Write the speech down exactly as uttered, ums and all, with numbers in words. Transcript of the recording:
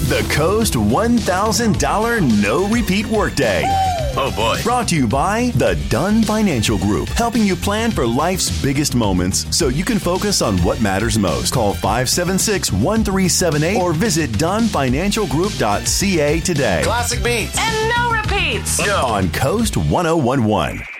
The Coast one thousand dollars No Repeat Workday. Oh, boy. Brought to you by the Dunn Financial Group, helping you plan for life's biggest moments so you can focus on what matters most. Call five seven six, one three seven eight or visit dunn financial group dot c a today. Classic beats. And no repeats. On Coast one oh one one.